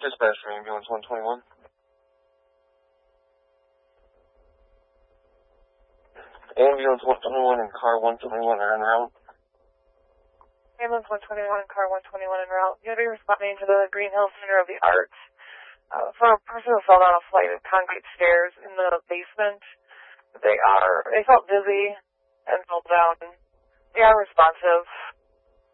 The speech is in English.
Dispatch for ambulance 121. Ambulance 121 and car 121 are en route. Ambulance 121 and car 121 en route. You'll be responding to the Green Hills Center of the Arts for a person who fell down a flight of concrete stairs in the basement. They felt dizzy and fell down. They are responsive.